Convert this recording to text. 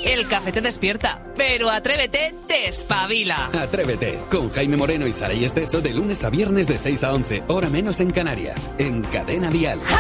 el café te despierta, pero Atrévete te espabila. Atrévete, con Jaime Moreno y Saray Esteso de lunes a viernes de 6 a 11, hora menos en Canarias, en Cadena Dial.